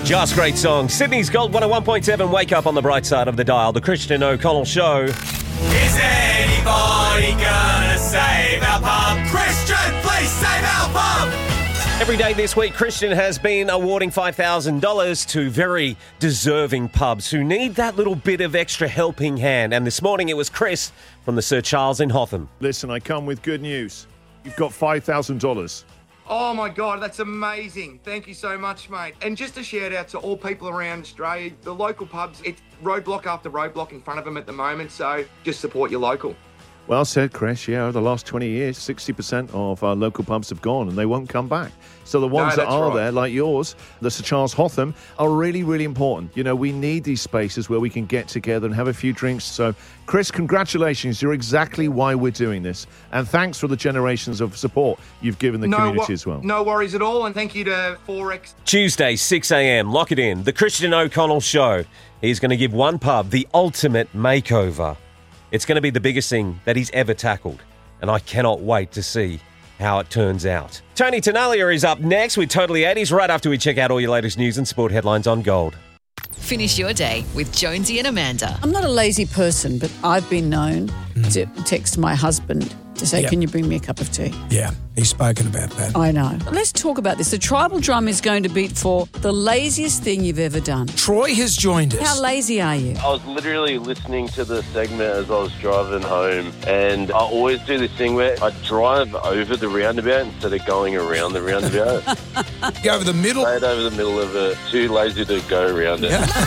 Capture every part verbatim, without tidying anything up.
Just great song. Sydney's Gold one oh one point seven. Wake up on the bright side of the dial. The Christian O'Connell Show. Is anybody gonna save our pub? Christian, please save our pub! Every day this week, Christian has been awarding five thousand dollars to very deserving pubs who need that little bit of extra helping hand. And this morning it was Chris from the Sir Charles in Hotham. Listen, I come with good news. You've got five thousand dollars. Oh my God, that's amazing. Thank you so much, mate. And just a shout out to all people around Australia, the local pubs, it's roadblock after roadblock in front of them at the moment, so just support your local. Well said, Chris. Yeah, over the last twenty years, sixty percent of our local pubs have gone and they won't come back. So the ones No, that are right. there, like yours, the Sir Charles Hotham, are really, really important. You know, we need these spaces where we can get together and have a few drinks. So, Chris, congratulations. You're exactly why we're doing this. And thanks for the generations of support you've given the no, community wo- as well. No worries at all, and thank you to Forex. Tuesday, six a.m. Lock it in. The Christian O'Connell Show. He's going to give one pub the ultimate makeover. It's going to be the biggest thing that he's ever tackled. And I cannot wait to see how it turns out. Tony Tenalia is up next with Totally eighties right after we check out all your latest news and sport headlines on Gold. Finish your day with Jonesy and Amanda. I'm not a lazy person, but I've been known to text my husband to say, Yep. can you bring me a cup of tea? Yeah, he's spoken about that. I know. Let's talk about this. The tribal drum is going to beat for the laziest thing you've ever done. Troy has joined us. How lazy are you? I was literally listening to the segment as I was driving home, and I always do this thing where I drive over the roundabout instead of going around the roundabout. Go over the middle. Straight over the middle of it. Too lazy to go around it.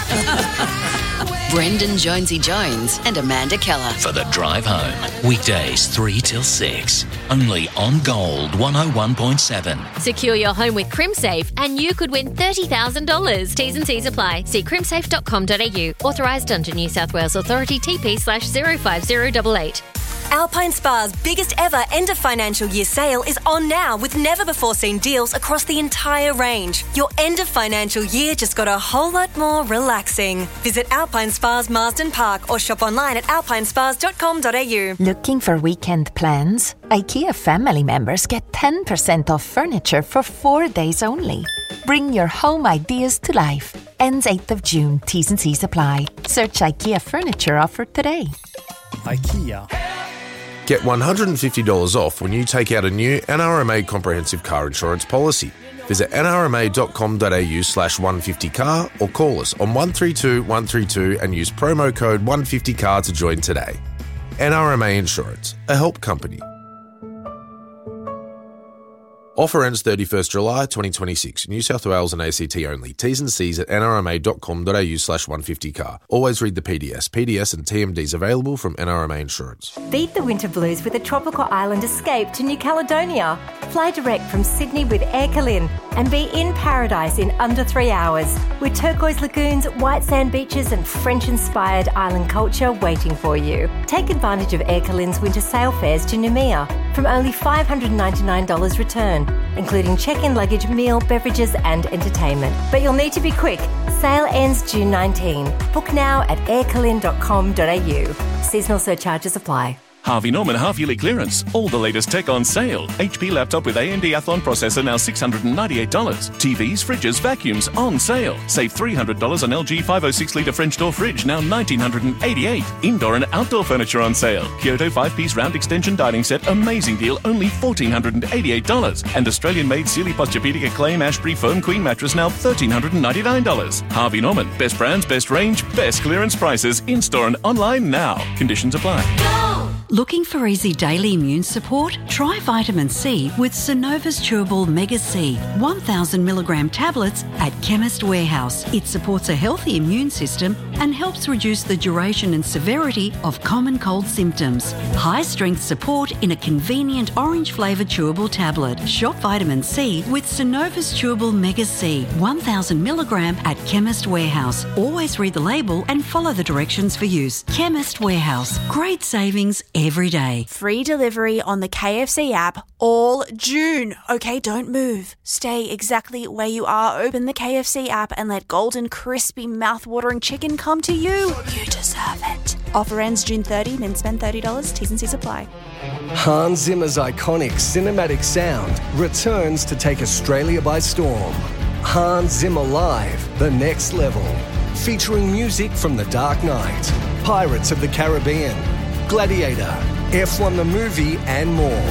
Brendan Jonesy Jones and Amanda Keller. For the drive home. Weekdays three till six. Only on Gold one oh one point seven. Secure your home with CrimSafe and you could win thirty thousand dollars. T's and C's apply. See crimsafe dot com dot a u. Authorised under New South Wales Authority T P slash zero five zero eight eight. Alpine Spa's biggest ever end of financial year sale is on now with never before seen deals across the entire range. Your end of financial year just got a whole lot more relaxing. Visit Alpine Spas Marsden Park or shop online at alpine spas dot com dot a u. Looking for weekend plans? IKEA family members get ten percent off furniture for four days only. Bring your home ideas to life. Ends eighth of June. T's and C's apply. Search IKEA furniture offer today. IKEA. Get one hundred fifty dollars off when you take out a new N R M A comprehensive car insurance policy. Visit n r m a dot com dot a u slash one fifty car or call us on one three two one three two and use promo code one fifty car to join today. N R M A Insurance, a help company. Offer ends thirty-first July twenty twenty-six. New South Wales and A C T only. T's and C's at n r m a dot com dot a u slash one fifty car. Always read the P D S. P D S and T M Ds available from N R M A Insurance. Beat the winter blues with a tropical island escape to New Caledonia. Fly direct from Sydney with Air Calin and be in paradise in under three hours with turquoise lagoons, white sand beaches and French-inspired island culture waiting for you. Take advantage of Air Calin's winter sail fares to Noumea from only five hundred ninety-nine dollars return, including check-in luggage, meal, beverages and entertainment. But you'll need to be quick. Sale ends June nineteenth. Book now at air calin dot com dot a u. Seasonal surcharges apply. Harvey Norman half-yearly clearance. All the latest tech on sale. H P laptop with A M D Athlon processor now six hundred ninety-eight dollars. T Vs, fridges, vacuums on sale. Save three hundred dollars on L G five oh six litre French door fridge now one thousand nine hundred eighty-eight dollars. Indoor and outdoor furniture on sale. Kyoto five-piece round extension dining set, amazing deal, only one thousand four hundred eighty-eight dollars. And Australian-made Sealy Posturepedic Acclaim Ashbury Foam Queen mattress now one thousand three hundred ninety-nine dollars. Harvey Norman. Best brands, best range, best clearance prices. In-store and online now. Conditions apply. Looking for easy daily immune support? Try vitamin C with Synova's Chewable Mega C, one thousand milligram tablets at Chemist Warehouse. It supports a healthy immune system and helps reduce the duration and severity of common cold symptoms. High-strength support in a convenient orange-flavoured chewable tablet. Shop vitamin C with Synova's Chewable Mega C, one thousand milligram at Chemist Warehouse. Always read the label and follow the directions for use. Chemist Warehouse. Great savings every day. Free delivery on the K F C app all June. Okay, don't move. Stay exactly where you are. Open the K F C app and let golden, crispy, mouth-watering chicken come to you. You deserve it. Offer ends June thirtieth, then spend thirty dollars. T's and C's apply. Hans Zimmer's iconic cinematic sound returns to take Australia by storm. Hans Zimmer Live, The Next Level. Featuring music from The Dark Knight, Pirates of the Caribbean, Gladiator, F one the movie, and more.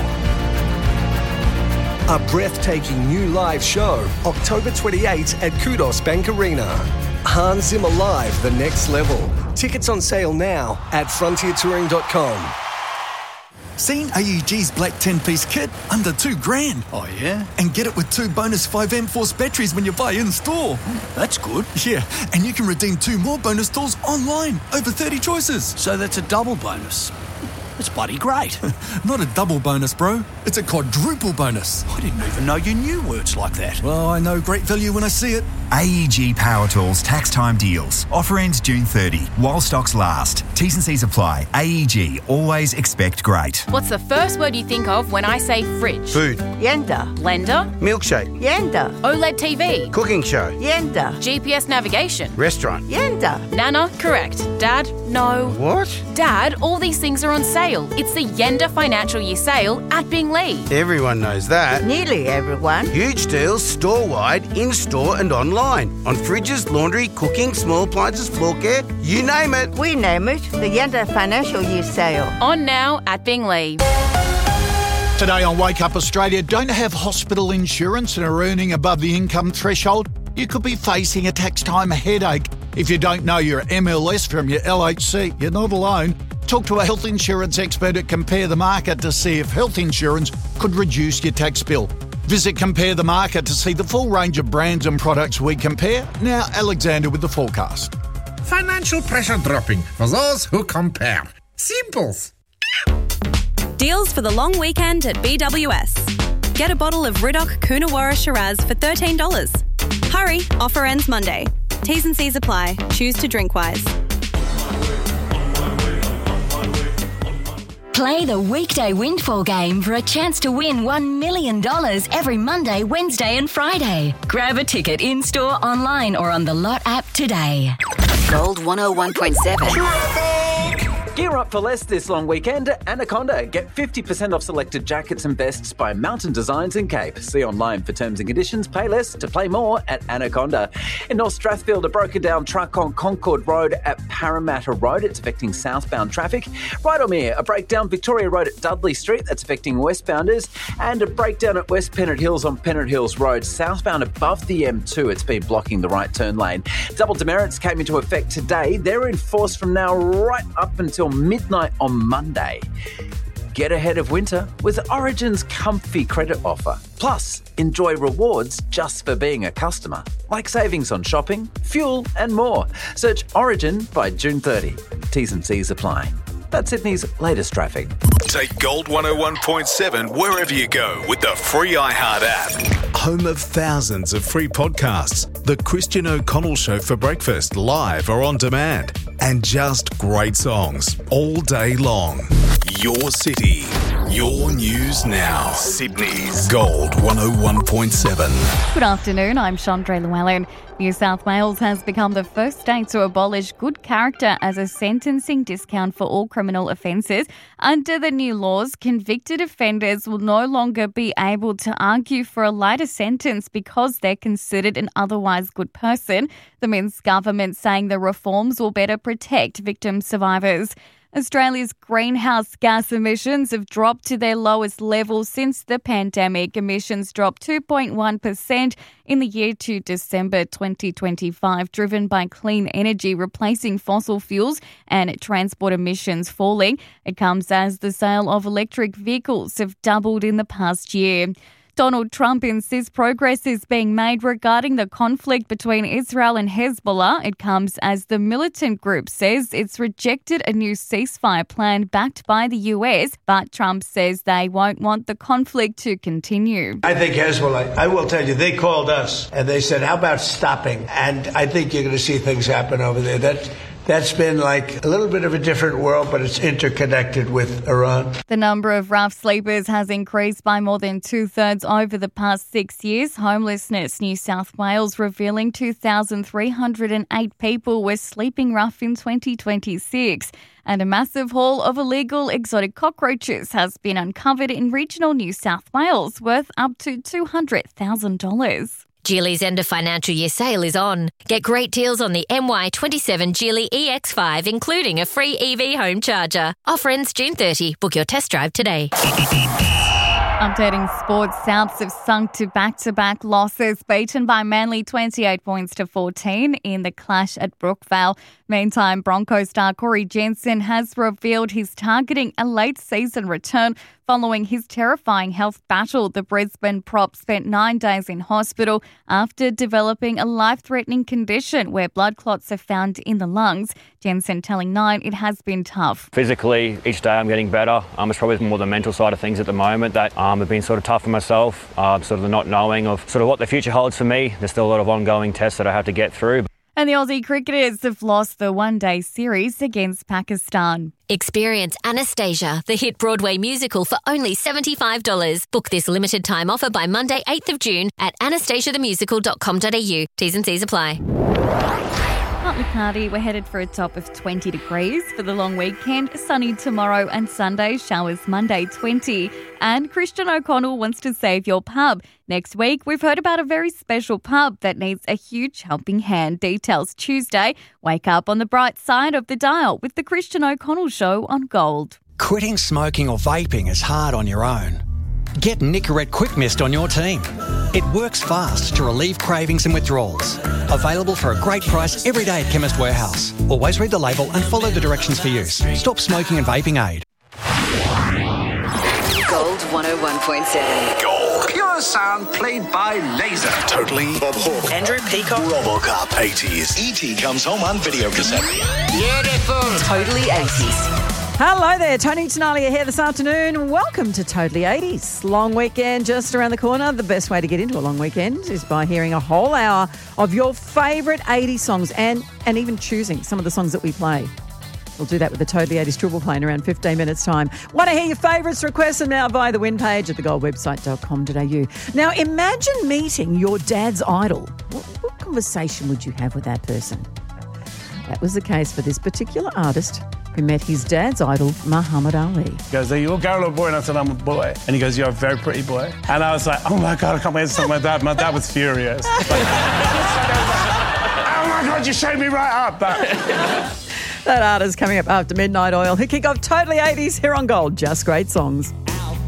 A breathtaking new live show, October twenty-eighth at Kudos Bank Arena. Hans Zimmer Live, The Next Level. Tickets on sale now at frontier touring dot com. Seen A E G's black ten-piece kit? Under two grand. Oh, yeah? And get it with two bonus five amp force batteries when you buy in-store. That's good. Yeah, and you can redeem two more bonus tools online. Over thirty choices. So that's a double bonus. It's bloody great. Not a double bonus, bro. It's a quadruple bonus. I didn't even know you knew words like that. Well, I know great value when I see it. A E G Power Tools tax time deals. Offer ends June thirtieth while stocks last. T's and C's apply. A E G, always expect great. What's the first word you think of when I say fridge? Food. Yenda. Blender. Milkshake. Yenda. OLED T V. Cooking show. Yenda. G P S navigation. Restaurant. Yenda. Nana, correct. Dad, no. What? Dad, all these things are on sale. It's the Yenda Financial Year Sale at Binglee. Everyone knows that. Nearly everyone. Huge deals store-wide, in-store and online. On fridges, laundry, cooking, small appliances, floor care, you name it. We name it the Yenda Financial Year Sale. On now at Binglee. Today on Wake Up Australia, don't have hospital insurance and are earning above the income threshold? You could be facing a tax time headache. If you don't know your M L S from your L H C, you're not alone. Talk to a health insurance expert at Compare the Market to see if health insurance could reduce your tax bill. Visit Compare the Market to see the full range of brands and products we compare. Now, Alexander with the forecast. Financial pressure dropping for those who compare. Simples. Deals for the long weekend at B W S. Get a bottle of Riddoch Coonawarra Shiraz for thirteen dollars. Hurry, offer ends Monday. T's and C's apply. Choose to drink wise. Play the weekday windfall game for a chance to win one million dollars every Monday, Wednesday and Friday. Grab a ticket in-store, online or on the Lot app today. Gold one oh one point seven. Gear up for less this long weekend at Anaconda. Get fifty percent off selected jackets and vests by Mountain Designs and Cape. See online for terms and conditions. Pay less to play more at Anaconda. In North Strathfield, a broken down truck on Concord Road at Parramatta Road. It's affecting southbound traffic. Rydalmere, a breakdown Victoria Road at Dudley Street. That's affecting westbounders. And a breakdown at West Pennant Hills on Pennant Hills Road. Southbound above the M two. It's been blocking the right turn lane. Double demerits came into effect today. They're in force from now right up until midnight on Monday. Get ahead of winter with Origin's comfy credit offer. Plus, enjoy rewards just for being a customer, like savings on shopping, fuel and more. Search Origin by June thirtieth. T's and C's apply. That's Sydney's latest traffic. Take Gold one oh one point seven wherever you go with the free iHeart app. Home of thousands of free podcasts. The Christian O'Connell Show for breakfast, live or on demand. And just great songs all day long. Your city, your news now. Sydney's Gold one oh one point seven. Good afternoon, I'm Chandra Llewellyn. New South Wales has become the first state to abolish good character as a sentencing discount for all criminal offences. Under the new laws, convicted offenders will no longer be able to argue for a lighter sentence because they're considered an otherwise good person. The Minsk government saying the reforms will better protect victim survivors. Australia's greenhouse gas emissions have dropped to their lowest level since the pandemic. Emissions dropped two point one percent in the year to December twenty twenty-five, driven by clean energy replacing fossil fuels and transport emissions falling. It comes as the sale of electric vehicles have doubled in the past year. Donald Trump insists progress is being made regarding the conflict between Israel and Hezbollah. It comes as the militant group says it's rejected a new ceasefire plan backed by the U S, but Trump says they won't want the conflict to continue. I think Hezbollah, I will tell you, they called us and they said, how about stopping? And I think you're going to see things happen over there. That That's been like a little bit of a different world, but it's interconnected with Iran. The number of rough sleepers has increased by more than two-thirds over the past six years. Homelessness New South Wales revealing two thousand three hundred eight people were sleeping rough in twenty twenty-six. And a massive haul of illegal exotic cockroaches has been uncovered in regional New South Wales, worth up to two hundred thousand dollars. Geely's end of financial year sale is on. Get great deals on the M Y twenty-seven Geely E X five, including a free E V home charger. Offer ends June thirtieth. Book your test drive today. Updating sports, Souths have sunk to back-to-back losses, beaten by Manly twenty-eight points to fourteen in the clash at Brookvale. Meantime, Broncos star Corey Jensen has revealed he's targeting a late-season return following his terrifying health battle. The Brisbane prop spent nine days in hospital after developing a life-threatening condition where blood clots are found in the lungs. Jensen telling Nine it has been tough. Physically, each day I'm getting better. Um, it's probably more the mental side of things at the moment that um, have been sort of tough for myself, uh, sort of the not knowing of sort of what the future holds for me. There's still a lot of ongoing tests that I have to get through. And the Aussie cricketers have lost the one-day series against Pakistan. Experience Anastasia, the hit Broadway musical, for only seventy-five dollars. Book this limited time offer by Monday, eighth of June at anastasia the musical dot com dot a u. T's and C's apply. Partly cloudy, we're headed for a top of twenty degrees for the long weekend. Sunny tomorrow and Sunday, showers Monday twenty. And Christian O'Connell wants to save your pub. Next week, we've heard about a very special pub that needs a huge helping hand. Details Tuesday. Wake up on the bright side of the dial with the Christian O'Connell Show on Gold. Quitting smoking or vaping is hard on your own. Get Nicorette Quick Mist on your team. It works fast to relieve cravings and withdrawals. Available for a great price every day at Chemist Warehouse. Always read the label and follow the directions for use. Stop smoking and vaping aid. Gold one oh one point seven. Gold. Pure sound played by laser. Totally. Bob Hawke. Andrew Peacock. RoboCop. eighties. E T comes home on video cassette. Beautiful. Totally eighties. Hello there, Tony Tenalia here this afternoon. Welcome to Totally eighties. Long weekend just around the corner. The best way to get into a long weekend is by hearing a whole hour of your favourite eighties songs and, and even choosing some of the songs that we play. We'll do that with the Totally eighties Triple Play in around fifteen minutes' time. Want to hear your favourites? Request them now via the win page at the gold website dot com dot a u. Now, imagine meeting your dad's idol. What, what conversation would you have with that person? That was the case for this particular artist who met his dad's idol, Muhammad Ali. He goes, are you a girl or a boy? And I said, I'm a boy. And he goes, you're a very pretty boy. And I was like, oh my God, I can't wait to tell my dad. My dad was furious. Like, oh my God, you showed me right up. But... that artist coming up after Midnight Oil. Who kick off Totally eighties here on Gold. Just great songs.